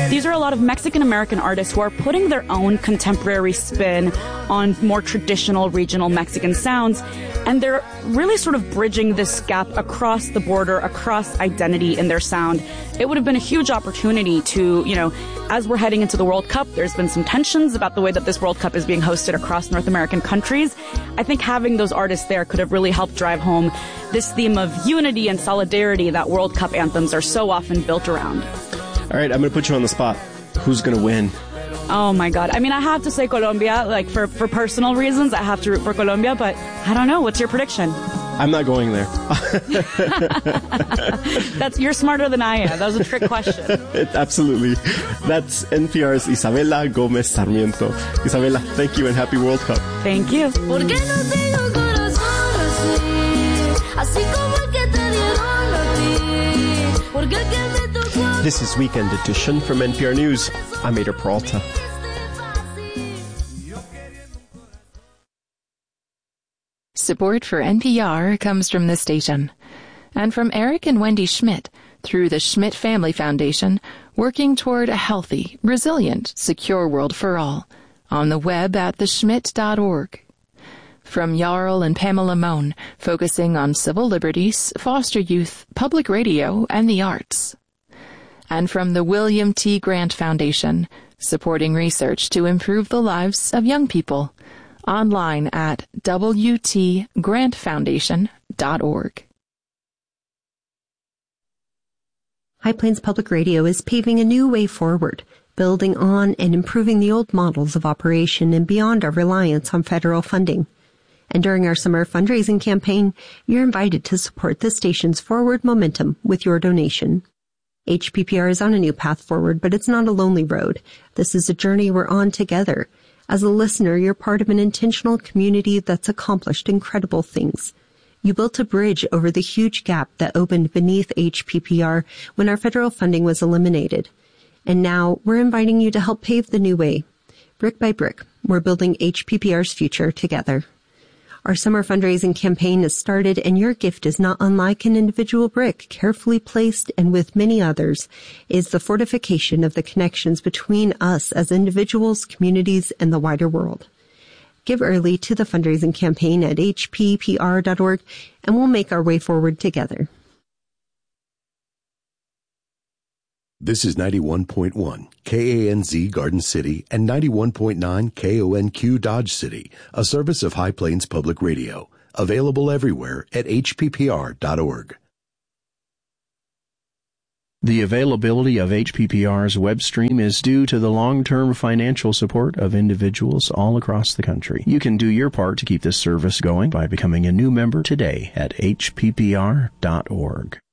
These are a lot of Mexican-American artists who are putting their own contemporary spin on more traditional regional Mexican sounds, and they're really sort of bridging this gap across the border, across identity in their sound. It would have been a huge opportunity to, as we're heading into the World Cup, there's been some tensions about the way that this World Cup is being hosted across North American countries. I think having those artists there could have really helped drive home this theme of unity and solidarity that World Cup anthems are so often built around. All right, I'm going to put you on the spot. Who's going to win? Oh my God. I mean, I have to say Colombia, for personal reasons, I have to root for Colombia, but I don't know. What's your prediction? I'm not going there. You're smarter than I am. That was a trick question. Absolutely. That's NPR's Isabela Gomez Sarmiento. Isabela, thank you and happy World Cup. Thank you. This is Weekend Edition from NPR News. I'm Ada Peralta. Support for NPR comes from this station and from Eric and Wendy Schmidt through the Schmidt Family Foundation, working toward a healthy, resilient, secure world for all on the web at theschmidt.org. From Jarl and Pamela Mohn, focusing on civil liberties, foster youth, public radio, and the arts. And from the William T. Grant Foundation, supporting research to improve the lives of young people. Online at wtgrantfoundation.org. High Plains Public Radio is paving a new way forward, building on and improving the old models of operation and beyond our reliance on federal funding. And during our summer fundraising campaign, you're invited to support this station's forward momentum with your donation. HPPR is on a new path forward, but it's not a lonely road. This is a journey we're on together. As a listener, you're part of an intentional community that's accomplished incredible things. You built a bridge over the huge gap that opened beneath HPPR when our federal funding was eliminated. And now we're inviting you to help pave the new way. Brick by brick, we're building HPPR's future together. Our summer fundraising campaign has started, and your gift is not unlike an individual brick, carefully placed and with many others, is the fortification of the connections between us as individuals, communities, and the wider world. Give early to the fundraising campaign at hppr.org, and we'll make our way forward together. This is 91.1 KANZ Garden City and 91.9 KONQ Dodge City, a service of High Plains Public Radio, available everywhere at hppr.org. The availability of HPPR's web stream is due to the long-term financial support of individuals all across the country. You can do your part to keep this service going by becoming a new member today at hppr.org.